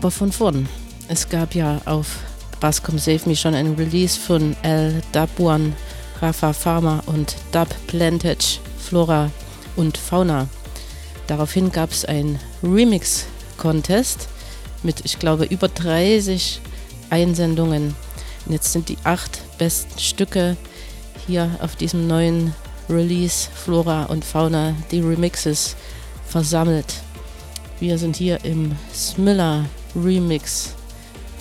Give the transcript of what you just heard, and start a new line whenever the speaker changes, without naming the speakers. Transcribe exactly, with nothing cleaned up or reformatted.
aber von vorn. Es gab ja auf Bascom Save Me schon ein Release von L, Dub One, Rafa Farmer und Dub Plantage, Flora und Fauna. Daraufhin gab es einen Remix-Contest mit, ich glaube, über dreißig Einsendungen. Und jetzt sind die acht besten Stücke hier auf diesem neuen Release Flora und Fauna, die Remixes, versammelt. Wir sind hier im Smilla Remix